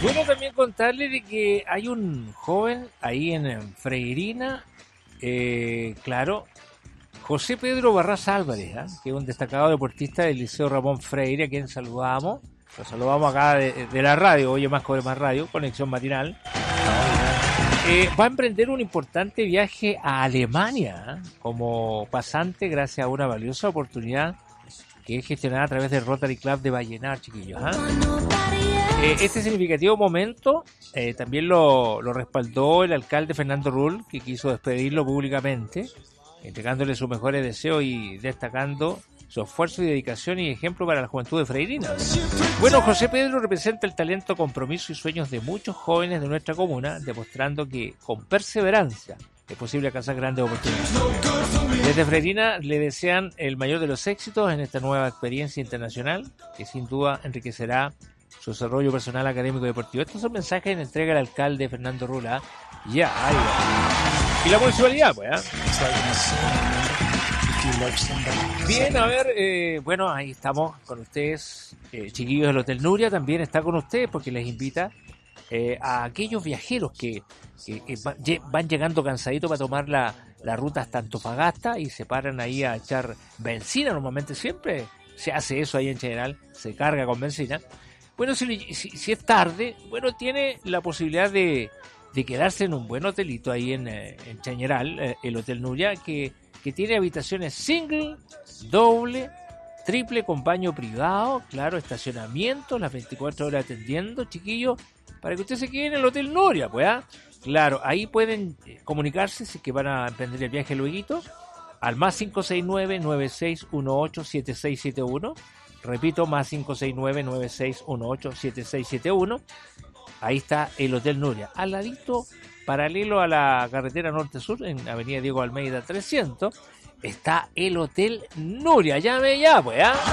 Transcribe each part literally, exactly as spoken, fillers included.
Bueno, también contarle de que hay un joven ahí en, en Freirina, eh, claro, José Pedro Barras Álvarez, ¿eh? que es un destacado deportista del Liceo Ramón Freire, a quien saludamos. Lo saludamos acá de, de la radio, Oye Más Cobre Más Radio, Conexión Matinal. Eh, va a emprender un importante viaje a Alemania, ¿eh? como pasante gracias a una valiosa oportunidad que es gestionada a través del Rotary Club de Vallenar, chiquillos. ¿eh? Eh, este significativo momento eh, también lo, lo respaldó el alcalde Fernando Rull, que quiso despedirlo públicamente, entregándole sus mejores deseos y destacando su esfuerzo y dedicación y ejemplo para la juventud de Freirina. Bueno, José Pedro representa el talento, compromiso y sueños de muchos jóvenes de nuestra comuna, demostrando que con perseverancia es posible alcanzar grandes oportunidades. Desde Freirina le desean el mayor de los éxitos en esta nueva experiencia internacional, que sin duda enriquecerá su desarrollo personal, académico y deportivo. Estos son mensajes en entrega al alcalde Fernando Rula. Ya, ahí va. Y la municipalidad, pues, ¿eh? Bien, a ver, eh, bueno, ahí estamos con ustedes, eh, chiquillos del Hotel Nuria, también está con ustedes porque les invita eh, a aquellos viajeros que, que, que va, van llegando cansaditos para tomar la, la ruta hasta Antofagasta y se paran ahí a echar benzina. Normalmente siempre se hace eso ahí en general, se carga con benzina. Bueno, si, si, si es tarde, bueno, tiene la posibilidad de, de quedarse en un buen hotelito ahí en, en Chañaral, eh, el Hotel Nuria, que que tiene habitaciones single, doble, triple con baño privado, claro, estacionamiento, las veinticuatro horas atendiendo, chiquillos, para que usted se quede en el Hotel Nuria, pues, ¿ah? Claro, ahí pueden comunicarse si que van a emprender el viaje luego, al más cinco seis nueve, nueve seis uno ocho, siete seis siete uno, repito, más cinco seis nueve, nueve seis uno ocho, siete seis siete uno, ahí está el Hotel Nuria, al ladito, paralelo a la carretera norte-sur, en Avenida Diego Almeida trescientos, está el Hotel Nuria. Llame ya, pues, ¿ah?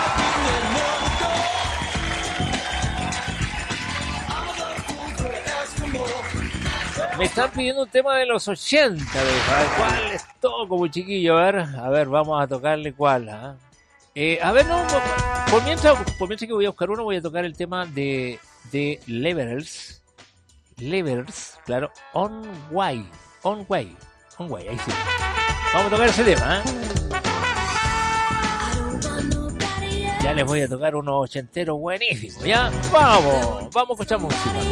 Me están pidiendo un tema de los ochenta, ¿cuál les toco, muy chiquillo? A ver, a ver, vamos a tocarle cuál, ¿ah? Eh, a ver, no, no, por mientras, por mientras que voy a buscar uno, voy a tocar el tema de, de Levels. Levers, claro, On Way, On Way, On Way, ahí sí. Vamos a tocar ese tema, ¿eh? Ya les voy a tocar unos ochenteros buenísimos, ¿ya? Vamos, vamos a escuchar música.